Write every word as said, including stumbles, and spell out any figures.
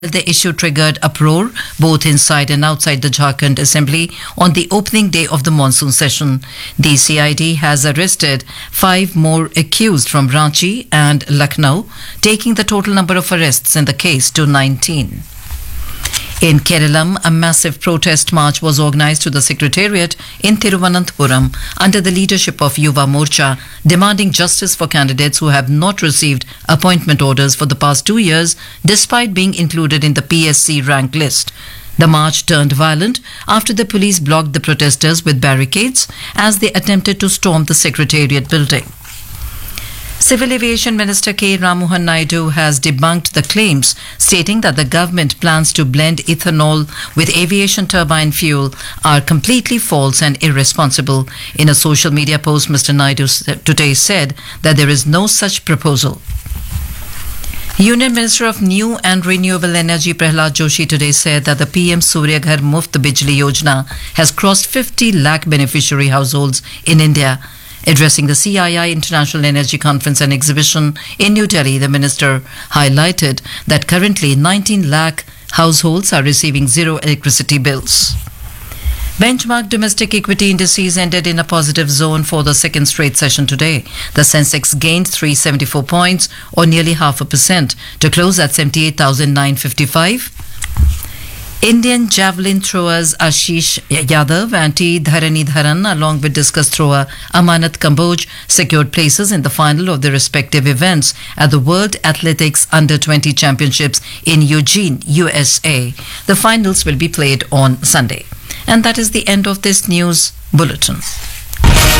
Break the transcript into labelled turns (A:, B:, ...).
A: The issue triggered uproar both inside and outside the Jharkhand Assembly on the opening day of the monsoon session. The C I D has arrested five more accused from Ranchi and Lucknow, taking the total number of arrests in the case to nineteen. In Kerala, a massive protest march was organized to the Secretariat in Thiruvananthapuram under the leadership of Yuva Morcha, demanding justice for candidates who have not received appointment orders for the past two years despite being included in the P S C rank list. The march turned violent after the police blocked the protesters with barricades as they attempted to storm the Secretariat building. Civil Aviation Minister K. Ramohan Naidu has debunked the claims stating that the government plans to blend ethanol with aviation turbine fuel are completely false and irresponsible. In a social media post, Mister Naidu today said that there is no such proposal. Union Minister of New and Renewable Energy Prahlad Joshi today said that the P M Surya Ghar Muft Bijli Yojana has crossed fifty lakh beneficiary households in India. Addressing the C I I International Energy Conference and Exhibition in New Delhi, the minister highlighted that currently nineteen lakh households are receiving zero electricity bills. Benchmark domestic equity indices ended in a positive zone for the second straight session today. The Sensex gained three hundred seventy-four points, or nearly half a percent, to close at seventy-eight thousand nine hundred fifty-five. Indian javelin throwers Ashish Yadav and T. Dharanidharan, along with discus thrower Amanat Kamboj, secured places in the final of their respective events at the World Athletics Under twenty Championships in Eugene, U S A. The finals will be played on Sunday. And that is the end of this news bulletin.